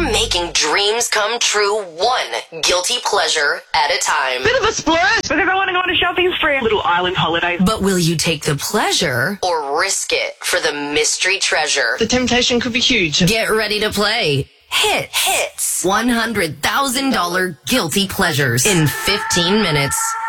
making dreams come true one guilty pleasure at a time. Bit of a splurge, but if I want to go on a shopping spree, a little island holiday. But will you take the pleasure or risk it for the mystery treasure? The temptation could be huge. Get ready to play Hits $100,000 guilty pleasures in 15 minutes.